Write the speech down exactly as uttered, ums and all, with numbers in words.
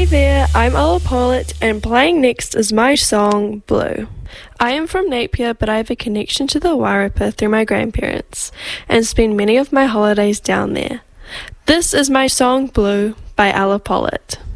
there, I'm Ella Pollitt, and playing next is my song, Blue. I am from Napier, but I have a connection to the Wairarapa through my grandparents, and spend many of my holidays down there. This is my song, Blue, by Ella Pollitt.